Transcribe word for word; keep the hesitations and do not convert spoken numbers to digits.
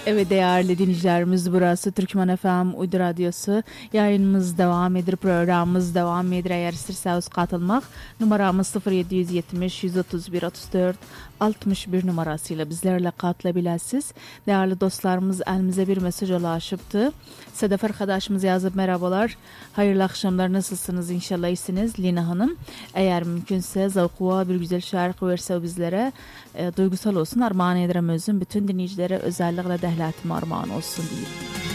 Evet değerli dinleyicilerimiz, burası Türkmen F M Uydu Radyosu. Yayınımız devam edir, programımız devam edir. Eğer isterseniz katılmak, numaramız sıfır yedi yetmiş yüz otuz bir otuz dört altmış bir numarasıyla bizlerle katılabilirsiniz. Değerli dostlarımız, elimize bir mesaj ulaşıptı. Sedef arkadaşımız yazıp merhabalar, hayırlı akşamlar, nasılsınız, inşallah iyisiniz Lina Hanım. Eğer mümkünse zavkuva bir güzel şarkı verse bizlere, e, duygusal olsun, armağan ederim özüm. Bütün dinleyicilere özellikle dehletim armağan olsun diyeyim.